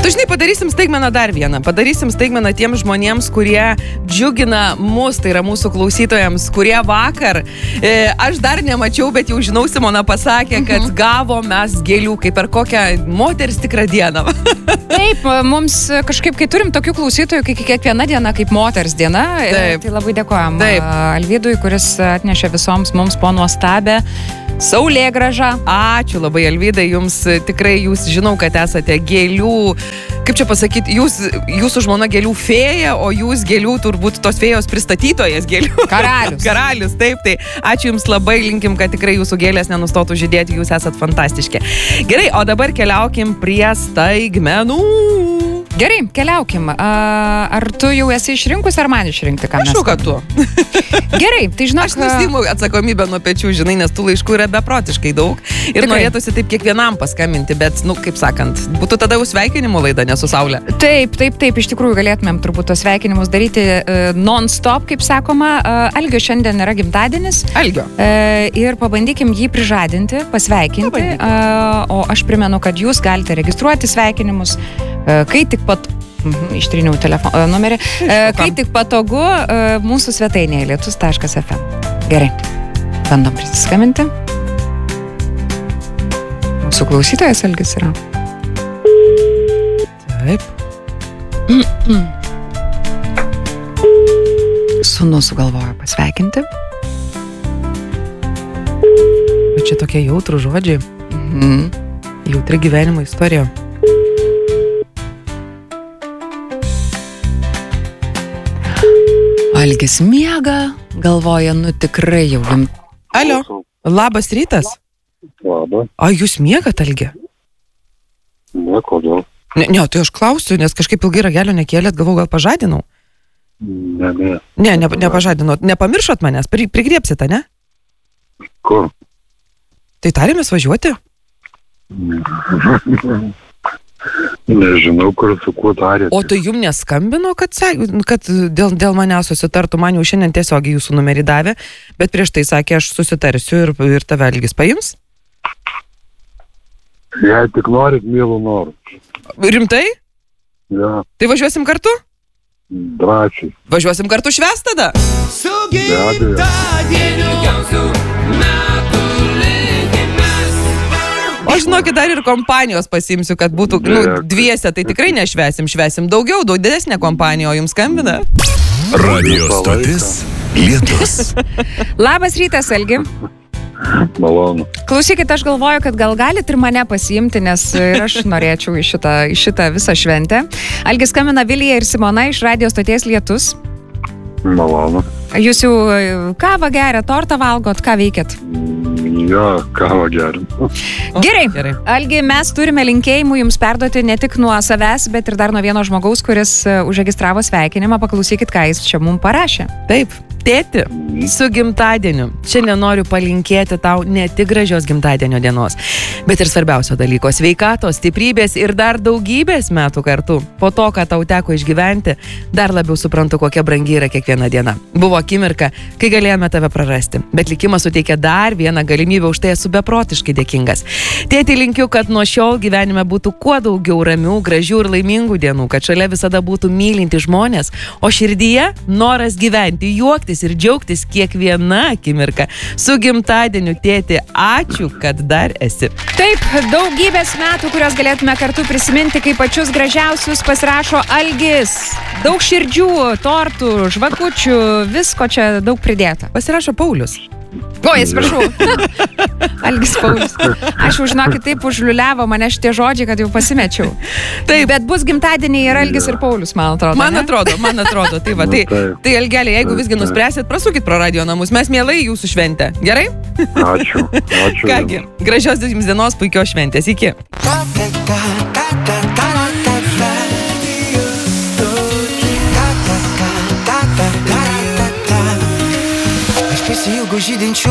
Tu žinai, padarysim staigmeną dar vieną. Padarysim staigmeną tiems žmonėms, kurie džiugina mus, tai yra mūsų klausytojams, kurie vakar, aš dar nemačiau, bet jau žinau, Simona pasakė, kad gavo mes gėlių, kaip per kokią moters tikrą dieną. Taip, mums kažkaip, kai turim tokių klausytojų, kai kiekviena diena kaip moters diena, tai labai dėkojam Alvydui, kuris atnešė visoms mums po nuostabę saulėgrąžą. Ačiū labai, Alvydai, jums tikrai, jūs žinau, kad esate gėlių, kaip čia pasakyti, jūsų žmona gėlių fėja, o jūs gėlių turbūt tos fėjos pristatytojas gėlių. Karalius. Karalius, taip, tai ačiū jums labai, linkim, kad tikrai jūsų gėlės nenustotų žydėti, jūs esat fantastiški. Gerai, o dabar keliaukim prie staigmenų. Gerai, keliaukim. Ar tu jau esi išrinkus, ar man išrinkti, ką mes? Ašu, kad tu. Gerai, tai žinok... Aš nusiimu atsakomybę nuo pečių, žinai, nes tų laiškų yra beprotiškai daug. Ir norėtųsi taip kiekvienam paskambinti, bet, kaip sakant, būtų tada jau sveikinimo laida, ne su Saulė. Taip, iš tikrųjų galėtumėm turbūt tos sveikinimus daryti non-stop, kaip sakoma. Algio šiandien yra gimtadienis. Algio. Ir pabandykim jį prižadinti, pasveikinti. O aš primenu, kad jūs galite registruoti sveikinimus, kai tik ištryniau telefono numerį. Kai tik patogu, mūsų svetainėje lietus.fm. Gerai, bandom prisiskambinti. Mūsų klausytojas Algis yra. Taip. Sūnus sugalvojo pasveikinti. Bet čia tokie jautrų žodžiai. Jautri gyvenimo istorija. Algis miega, galvoja, tikrai jau Alio, labas rytas. Labas. O jūs miegat, Algi? Ne, kodėl? Ne, tai aš klausiu, nes kažkaip ilgai ragelio nekėlėt, galvau, gal pažadinau? Ne. Ne, nepažadinot. Nepamiršot manęs, prigriepsite, ne? Kur? Tai tarėmės važiuoti? Nežinau, kur su kuo tarėte. O tai jum neskambino, kad dėl manęs susitartų, man jau šiandien tiesiogiai jūsų numerį davė, bet prieš tai sakė, aš susitarsiu ir tave Algis paims? Jei tik norit, mielų norų. Rimtai? Ja. Tai važiuosim kartu? Drąsiai. Važiuosim kartu švęst tada? Su gimtadieniu gausiu metų linkimės. O žinokit, dar ir kompanijos pasimsiu, kad būtų dviese, tai tikrai nešvęsim, švęsim daugiau, daug didesnė kompanija, o jums skambina? Radio stotis Lietus. Labas rytas, Algi. Malonu. Klausykit, aš galvoju, kad gal galit ir mane pasiimti, nes ir aš norėčiau į šitą visą šventę. Algis skambina Vilija ir Simona iš Radio stoties Lietus. Malonu. Jūs jau kavą geria, tortą valgot, ką veikiat? Jo, kavą gerim. Gerai. Algi, mes turime linkėjimų jums perduoti ne tik nuo savęs, bet ir dar nuo vieno žmogaus, kuris užregistravo sveikinimą. Paklausykit, ką jis čia mums parašė. Taip. Tėti, su gimtadieniu. Šiandien noriu palinkėti tau ne tik gražios gimtadienio dienos, bet ir svarbiausio dalyko - sveikatos, stiprybės ir dar daugybės metų kartu. Po to, ką tau teko išgyventi, dar labiau suprantu, kokia brangi yra kiekviena diena. Buvo akimirka, kai galėjome tave prarasti, bet likimas suteikė dar vieną galimybę, už tai esu beprotiškai dėkingas. Tėti, linkiu, kad nuo šiol gyvenime būtų kuo daugiau ramių, gražių ir laimingų dienų, kad šalia visada būtų mylinti žmonės, o širdyje noras gyventi, juoktis ir džiaugtis kiekviena akimirka. Su gimtadieniu, tėti, ačiū, kad dar esi. Taip, daugybės metų, kurios galėtume kartu prisiminti kaip pačius gražiausius, pasirašo Algis. Daug širdžių, tortų, žvakučių, visko čia daug pridėta. Pasirašo Paulius. Oi, atsiprašau. Algis Paulius. Aš jau žinokit, taip užliuliavo mane šitie žodžiai, kad jau pasimečiau. Taip. Bet bus gimtadieniai ir Algis ir Paulius, man atrodo. Man atrodo. Tai va, tai Algelė, jeigu visgi nuspręsit, prasukit pro radio namus, mes mielai jūsų šventę. Gerai? Ačiū. Kągi, gražios jums dienos, puikios šventės. Iki. Pasiilgau žydinčių